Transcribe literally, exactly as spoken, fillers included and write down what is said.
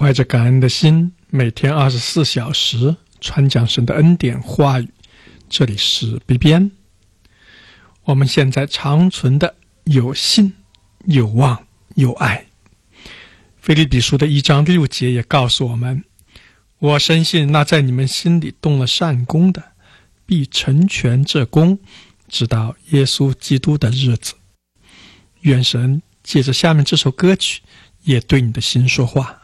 怀着感恩的心，每天二十四小时传讲神的恩典话语。这里是 B B N。 我们现在长存的有信、有望、有爱。腓立比书的一章六节也告诉我们，我深信那在你们心里动了善功的，必成全这功，直到耶稣基督的日子。愿神借着下面这首歌曲也对你的心说话。